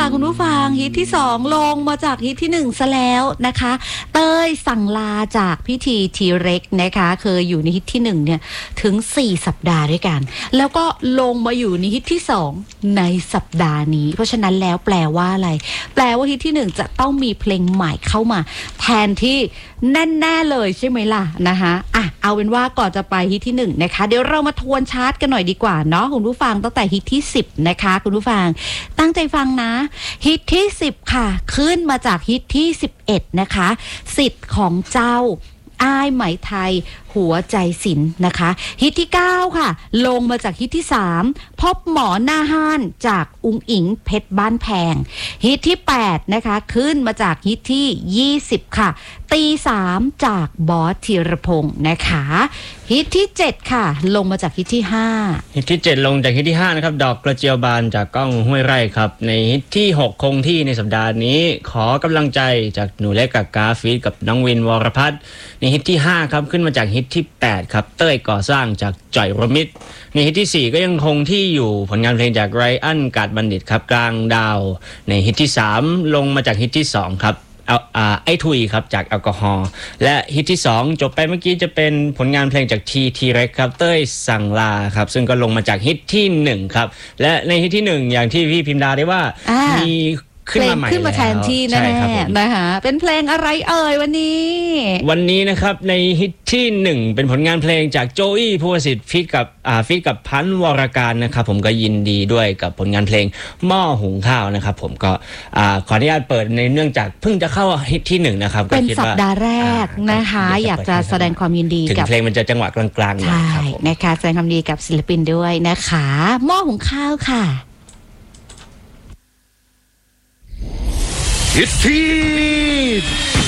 ค่ะคุณผู้ฟังฮิตที่2ลงมาจากฮิตที่1ซะแล้วนะคะเต้ยสั่งลาจากพิธีทีเร็กนะคะเคยอยู่ในฮิตที่1เนี่ยถึง4สัปดาห์ด้วยกันแล้วก็ลงมาอยู่ในฮิตที่2ในสัปดาห์นี้เพราะฉะนั้นแล้วแปลว่าอะไรแปลว่าฮิตที่1จะต้องมีเพลงใหม่เข้ามาแทนที่แน่ๆเลยใช่ไหมล่ะนะคะเอาเป็นว่าก่อนจะไปฮิตที่1นะคะเดี๋ยวเรามาทวนชาร์ตกันหน่อยดีกว่าเนาะคุณผู้ฟังตั้งแต่ฮิตที่10นะคะคุณผู้ฟังตั้งใจฟังนะฮิตที่10ค่ะขึ้นมาจากฮิตที่11นะคะสิทธิ์ของเจ้าอ้ายไหมไทยหัวใจศิลป์นะคะฮิตที่9ค่ะลงมาจากฮิตที่3พบหมอหน้าห้านจากอุ๋งอิงเพชรบ้านแพงฮิตที่8นะคะขึ้นมาจากฮิตที่20ค่ะตี3จากบอสธีรพงศ์นะคะฮิตที่7ค่ะลงมาจากฮิตที่5 ฮิตที่7ลงจากฮิตที่5นะครับดอกกระเจียวบานจากก้องห้วยไร่ครับในฮิตที่6คงที่ในสัปดาห์นี้ขอกำลังใจจากหนูเล็กกับกาฟีดกับน้องวินวรพัฒน์ในฮิตที่5ครับขึ้นมาจากฮิตที่8ครับเต้ยก่อสร้างจากจ่อยรมิตรในฮิตที่4ก็ยังคงที่อยู่ผลงานเพลงจากไรอันกาดบัณฑิตครับกลางดาวในฮิตที่3ลงมาจากฮิตที่2ครับไอ้ทุยครับจากแอลกอฮอล์และฮิตที่2จบไปเมื่อกี้จะเป็นผลงานเพลงจากทีเร็กครับเต้ยสั่งลาครับซึ่งก็ลงมาจากฮิตที่1ครับและในฮิตที่1อย่างที่พี่พิมพ์ดาได้ว่ามีขึ้นมาใหม่ขึ้นมาแทนที่แน่ๆนะคะเป็นเพลงอะไรเอ่ยวันนี้นะครับในฮิตที่1เป็นผลงานเพลงจากโจอี้ภูวสิทธิ์ฟีดกับพันธ์วรการนะครับผมก็ยินดีด้วยกับผลงานเพลงหม้อหุงข้าวนะครับผมก็ขออนุญาตเปิดในเนื่องจากเพิ่งจะเข้าฮิตที่1นะครับเป็นสัปดาห์แรกนะคะอยากจะแสดงความยินดีกับเพลงมันจะจังหวะกลางๆนะครับผมนะคะแสดงความยินดีกับศิลปินด้วยนะคะหม้อหุงข้าวค่ะฮิตที่